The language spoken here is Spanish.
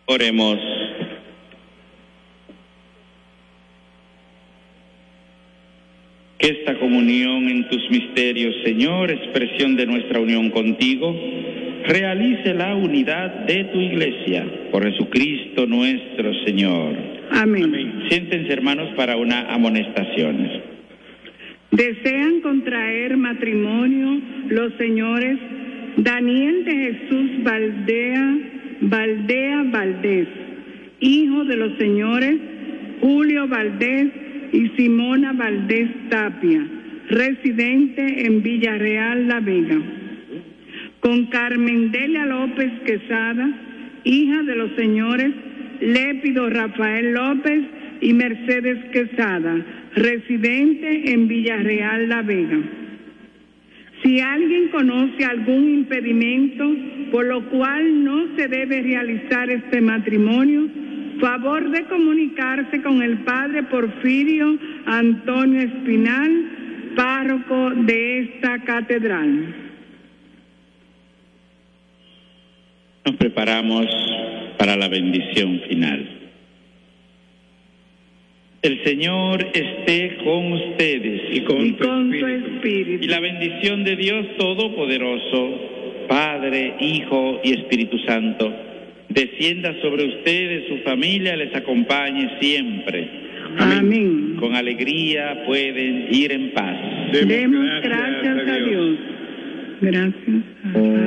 Oremos. Que esta comunión en tus misterios, Señor, expresión de nuestra unión contigo, realice la unidad de tu Iglesia. Por Jesucristo nuestro Señor. Amén. Amén. Siéntense, hermanos, para una amonestación. Desean contraer matrimonio los señores Daniel de Jesús Valdea Valdés, hijo de los señores Julio Valdés y Simona Valdés Tapia, residente en Villarreal La Vega, con Carmen Delia López Quesada, hija de los señores Lépido Rafael López y Mercedes Quesada, residente en Villarreal La Vega. Si alguien conoce algún impedimento por lo cual no se debe realizar este matrimonio, favor de comunicarse con el Padre Porfirio Antonio Espinal, párroco de esta catedral. Nos preparamos para la bendición final. El Señor esté con ustedes y con tu espíritu. Y la bendición de Dios Todopoderoso, Padre, Hijo y Espíritu Santo, descienda sobre ustedes, su familia, les acompañe siempre. Amén. Con alegría pueden ir en paz. Demos gracias a Dios. Gracias a Dios.